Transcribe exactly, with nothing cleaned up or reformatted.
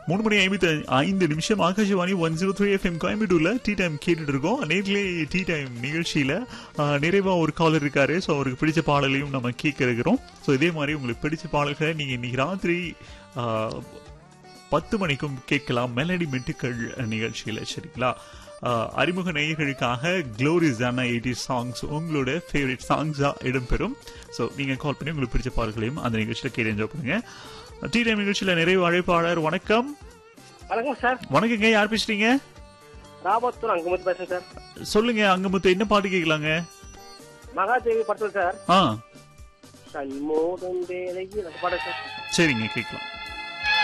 மூணு மணி ஐம்பத்தி ஐந்து நிமிஷம் Akashvani one zero three FM கோயம்புத்தூர்ல டீ டைம் கேட்டுட்டு இருக்கோம். நேரிலே டீ டைம் நிகழ்ச்சியில நிறைவா ஒரு காலர் இருக்காரு. ஸோ அவருக்கு பிடிச்ச பாடலையும் நம்ம கேட்க இருக்கிறோம். ஸோ இதே மாதிரி உங்களுக்கு பிடிச்ச பாடல்களை நீங்க இன்னைக்கு ராத்திரி பத்து மணிக்கும் கேட்கலாம் மெலடி மெட்டுக்கள் நிகழ்ச்சியில. சரிங்களா? அறிமுக நேயர்களுக்காக க்ளோரிஸான எயிட்டி சாங்ஸ் உங்களோட ஃபேவரட் சாங்ஸா இடம்பெறும். ஸோ நீங்க கால் பண்ணி உங்களுக்கு பிடிச்ச பாடல்களையும் அந்த நிகழ்ச்சியில கேட்டு என்ஜாய் பண்ணுங்க. டீ டைம் நிகழ்ச்சியில நிறைவு அழைப்பாளர். வணக்கம். வணக்கம் சார். வணக்கங்க. யார் பேசுறீங்க? ராபத்தூர் அங்கமுத்து பேசுறேன் சார். சொல்லுங்க அங்கமுத்து, என்ன பாட்டு கேட்கலாங்க? மகாதேவி படத்தில் சார். ஆ கண்மோதம் வேலைக்கு பாட சார். சரிங்க, கேட்கலாம்.